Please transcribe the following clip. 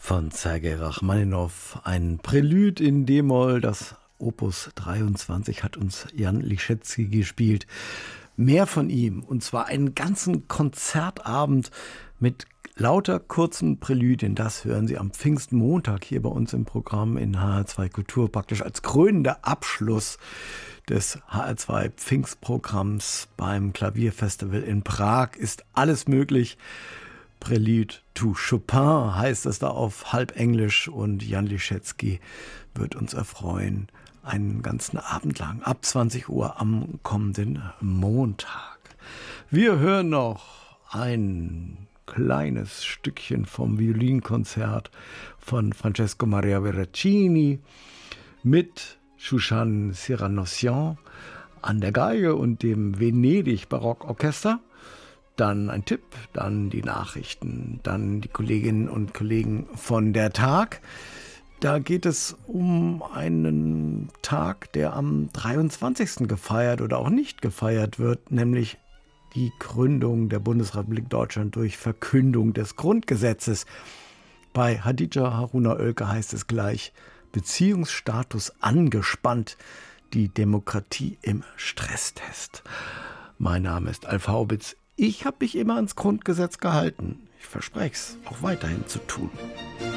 von Sergei Rachmaninow, ein Prälude in D-Moll, das Opus 23 hat uns Jan Liszewski gespielt. Mehr von ihm, und zwar einen ganzen Konzertabend mit lauter kurzen Präludien. Das hören Sie am Pfingstmontag hier bei uns im Programm in HR2 Kultur, praktisch als krönender Abschluss des HR2 Pfingstprogramms beim Klavierfestival in Prag. Ist alles möglich. Prelude to Chopin heißt es da auf Halbenglisch, und Jan Liszewski wird uns erfreuen einen ganzen Abend lang, ab 20 Uhr am kommenden Montag. Wir hören noch ein kleines Stückchen vom Violinkonzert von Francesco Maria Veracini mit Shushan Siranossian an der Geige und dem Venedig Barockorchester. Dann ein Tipp, dann die Nachrichten, dann die Kolleginnen und Kollegen von der Tag. Da geht es um einen Tag, der am 23. gefeiert oder auch nicht gefeiert wird, nämlich die Gründung der Bundesrepublik Deutschland durch Verkündung des Grundgesetzes. Bei Hadija Haruna Oelke heißt es gleich: Beziehungsstatus angespannt, die Demokratie im Stresstest. Mein Name ist Alf Haubitz. Ich habe mich immer ans Grundgesetz gehalten. Ich verspreche es, auch weiterhin zu tun.